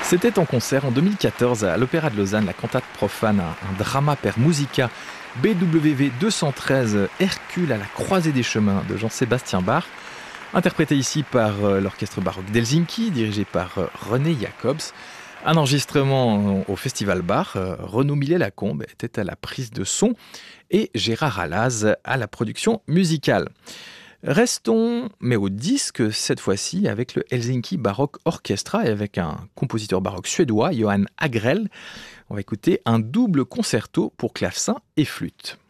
C'était en concert en 2014 à l'Opéra de Lausanne, la cantate profane, un drama per musica BWV 213 Hercule à la croisée des chemins de Jean-Sébastien Bach, interprété ici par l'orchestre baroque d'Helsinki, dirigé par René Jacobs. Un enregistrement au Festival Bach. Renaud Millet-Lacombe était à la prise de son et Gérard Alaz à la production musicale. Restons, mais au disque, cette fois-ci, avec le Helsinki Baroque Orchestra et avec un compositeur baroque suédois, Johan Agrell. On va écouter un double concerto pour clavecin et flûte.